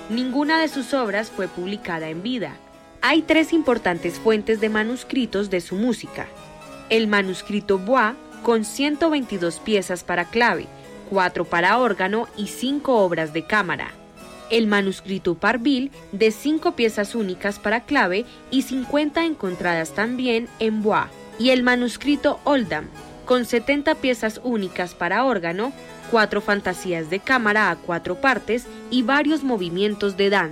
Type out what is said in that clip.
Ninguna de sus obras fue publicada en vida. Hay 3 importantes fuentes de manuscritos de su música. El manuscrito Bois, con 122 piezas para clave, 4 para órgano y 5 obras de cámara. El manuscrito Parville, de 5 piezas únicas para clave y 50 encontradas también en Bois. Y el manuscrito Oldham, con 70 piezas únicas para órgano, 4 fantasías de cámara a 4 partes y varios movimientos de danza.